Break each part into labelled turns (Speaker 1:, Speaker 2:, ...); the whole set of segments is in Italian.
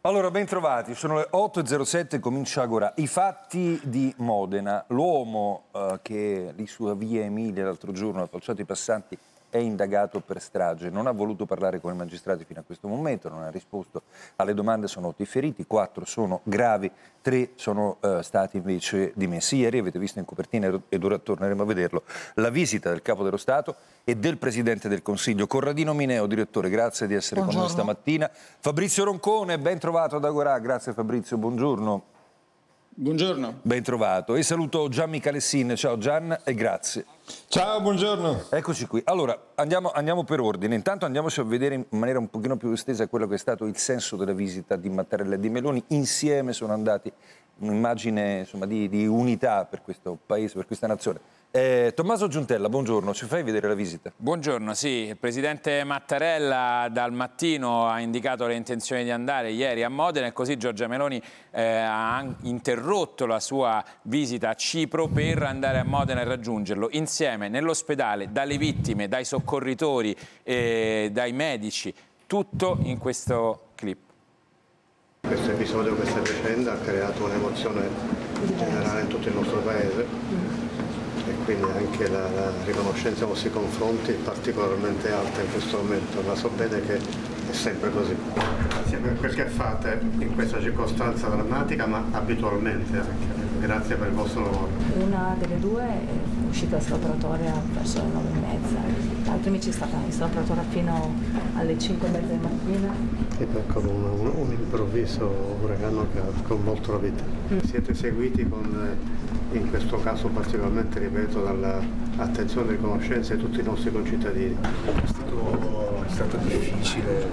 Speaker 1: Allora, ben trovati, sono le 8.07, comincia Agorà. I fatti di Modena. L'uomo che lì sulla via Emilia l'altro giorno ha falciato i passanti è indagato per strage. Non ha voluto parlare con i magistrati fino a questo momento, non ha risposto alle domande, sono 8 i feriti, 4 sono gravi, 3 sono stati invece dimessi. Ieri avete visto in copertina, ed ora torneremo a vederlo, la visita del Capo dello Stato e del Presidente del Consiglio. Corradino Mineo, direttore, grazie di essere con noi stamattina. Fabrizio Roncone, ben trovato ad Agorà, grazie Fabrizio, buongiorno.
Speaker 2: Buongiorno.
Speaker 1: Ben trovato. E saluto Gian Micalessin, ciao Gian e grazie.
Speaker 2: Ciao, buongiorno.
Speaker 1: Eccoci qui. Allora, andiamo per ordine. Intanto andiamoci a vedere in maniera un pochino più estesa quello che è stato il senso della visita di Mattarella e di Meloni. Insieme sono andati, un'immagine insomma, di unità per questo paese, per questa nazione. Tommaso Giuntella, buongiorno, ci fai vedere la visita?
Speaker 3: Buongiorno, sì, il presidente Mattarella dal mattino ha indicato le intenzioni di andare ieri a Modena e così Giorgia Meloni ha interrotto la sua visita a Cipro per andare a Modena e raggiungerlo insieme nell'ospedale, dalle vittime, dai soccorritori, dai medici, tutto in questo clip.
Speaker 4: Questo episodio, questa vicenda ha creato un'emozione generale in tutto il nostro paese. E quindi anche la riconoscenza nei vostri confronti è particolarmente alta in questo momento, ma so bene che è sempre così. Grazie per quel che fate in questa circostanza drammatica, ma abitualmente anche. Grazie per il vostro lavoro.
Speaker 5: Una delle due è uscita dall'operatoria verso le 9:30, l'altra invece è stata in operatoria fino alle 5:30 di mattina.
Speaker 4: Ed ecco un improvviso uragano che ha sconvolto la vita. Siete seguiti in questo caso particolarmente, ripeto, dall'attenzione e riconoscenza di tutti i nostri concittadini.
Speaker 6: È stato difficile,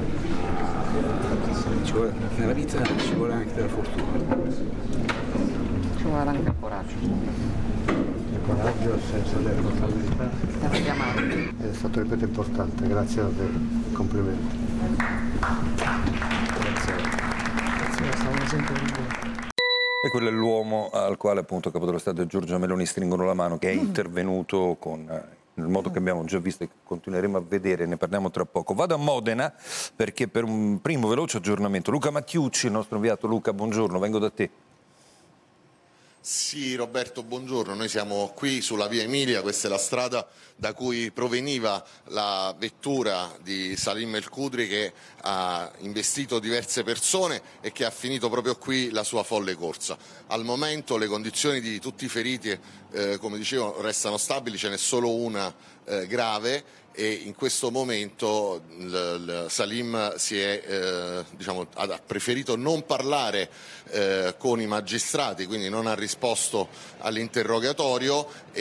Speaker 6: nella vita ci vuole anche della fortuna.
Speaker 7: Ci vuole anche il coraggio.
Speaker 4: Il coraggio, il senso della responsabilità. È stato, ripeto, importante, grazie davvero, complimenti.
Speaker 6: Grazie, stavo sempre
Speaker 1: E quello è l'uomo al quale appunto Capo dello Stato e Giorgia Meloni stringono la mano, che è intervenuto con nel modo che abbiamo già visto e che continueremo a vedere, ne parliamo tra poco. Vado a Modena perché per un primo veloce aggiornamento Luca Mattiucci, il nostro inviato. Luca, buongiorno, vengo da te.
Speaker 8: Sì, Roberto, buongiorno. Noi siamo qui sulla via Emilia, questa è la strada da cui proveniva la vettura di Salim El Khudri che ha investito diverse persone e che ha finito proprio qui la sua folle corsa. Al momento le condizioni di tutti i feriti, come dicevo, restano stabili, ce n'è solo una grave e in questo momento Salim ha preferito non parlare con i magistrati, quindi non ha risposto all'interrogatorio